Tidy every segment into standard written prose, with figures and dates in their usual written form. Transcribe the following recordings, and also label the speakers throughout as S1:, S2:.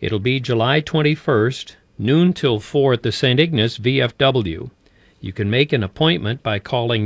S1: It'll be July 21st, noon till 4 at the St. Ignace VFW. You can make an appointment by calling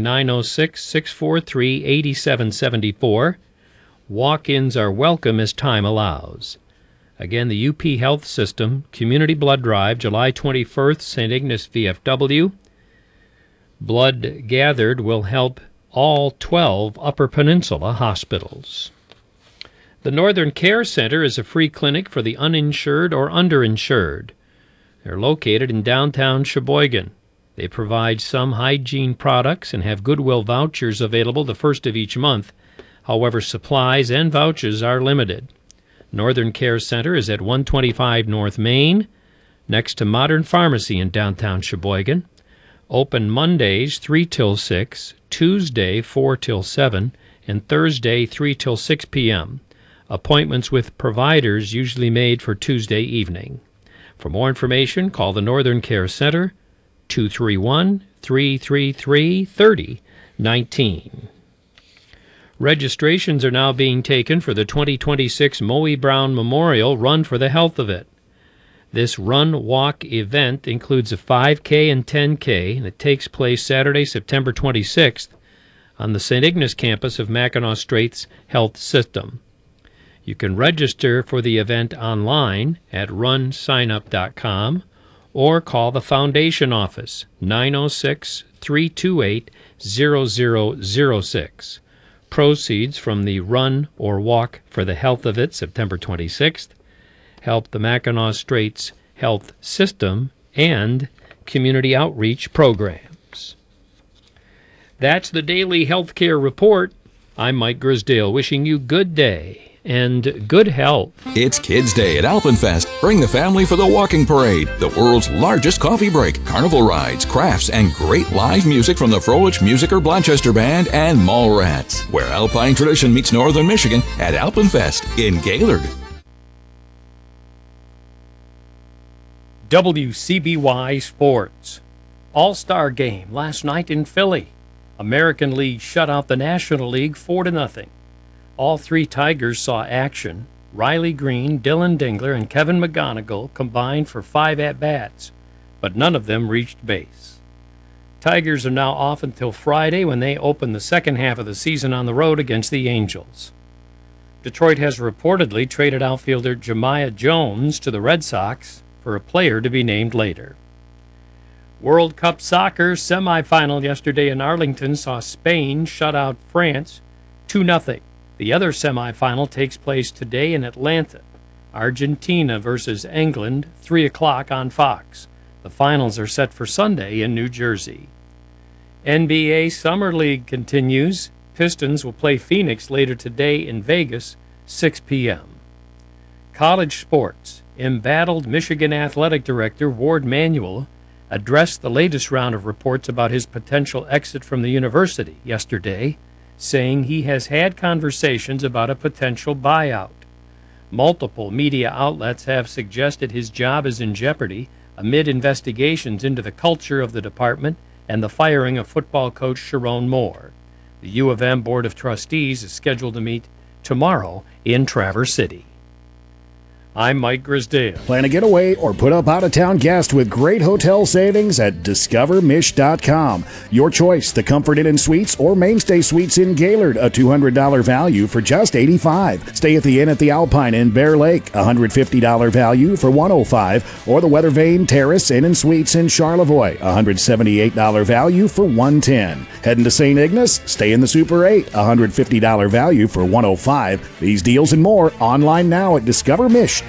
S1: 906-643-8774. Walk-ins are welcome as time allows. Again, the UP Health System Community Blood Drive, July 21st, St. Ignace VFW. Blood gathered will help all 12 Upper Peninsula hospitals. The Northern Care Center is a free clinic for the uninsured or underinsured. They're located in downtown Sheboygan. They provide some hygiene products and have Goodwill vouchers available the first of each month. However, supplies and vouchers are limited. Northern Care Center is at 125 North Main, next to Modern Pharmacy in downtown Sheboygan. Open Mondays 3 till 6, Tuesday 4 till 7, and Thursday 3 till 6 p.m. Appointments with providers usually made for Tuesday evening. For more information, call the Northern Care Center, 231-333-3019. Registrations are now being taken for the 2026 Moe Brown Memorial Run for the Health of It. This run-walk event includes a 5K and 10K, and it takes place Saturday, September 26th on the St. Ignace campus of Mackinac Straits Health System. You can register for the event online at runsignup.com or call the Foundation office, 906-328-0006. Proceeds from the Run or Walk for the Health of It, September 26th, help the Mackinac Straits Health System and community outreach programs. That's the Daily Healthcare Report. I'm Mike Grisdale, wishing you good day and good health.
S2: It's Kids Day at Alpenfest. Bring the family for the walking parade, the world's largest coffee break, carnival rides, crafts, and great live music from the Froelich Musiker Blanchester Band and Mallrats, where Alpine tradition meets Northern Michigan at Alpenfest in Gaylord.
S1: WCBY Sports. All-Star game last night in Philly. American League shut out the National League 4-0. All three Tigers saw action. Riley Green, Dylan Dingler, and Kevin McGonigal combined for 5 at-bats, but none of them reached base. Tigers are now off until Friday when they open the second half of the season on the road against the Angels. Detroit has reportedly traded outfielder Jemiah Jones to the Red Sox for a player to be named later. World Cup Soccer semifinal yesterday in Arlington saw Spain shut out France 2-0. The other semifinal takes place today in Atlanta. Argentina versus England, 3 o'clock on Fox. The finals are set for Sunday in New Jersey. NBA Summer League continues. Pistons will play Phoenix later today in Vegas, 6 p.m. College sports. Embattled Michigan Athletic Director Ward Manuel addressed the latest round of reports about his potential exit from the university yesterday, saying he has had conversations about a potential buyout. Multiple media outlets have suggested his job is in jeopardy amid investigations into the culture of the department and the firing of football coach Sharon Moore. The U of M Board of Trustees is scheduled to meet tomorrow in Traverse City. I'm Mike Grisdale.
S3: Plan a getaway or put up out-of-town guest with great hotel savings at DiscoverMish.com. Your choice, the Comfort Inn and Suites or Mainstay Suites in Gaylord, a $200 value for just $85. Stay at the Inn at the Alpine in Bear Lake, $150 value for $105. Or the Weather Vane Terrace Inn and Suites in Charlevoix, $178 value for $110. Heading to St. Ignace? Stay in the Super 8, $150 value for $105. These deals and more online now at DiscoverMish.com.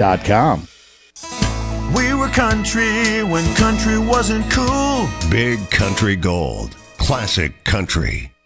S4: We were country when country wasn't cool.
S5: Big Country Gold. Classic country.